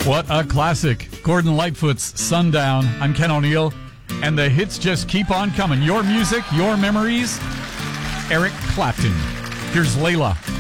What a classic. Gordon Lightfoot's Sundown. I'm Ken O'Neill, and the hits just keep on coming. Your music, your memories. Eric Clapton. Here's Layla.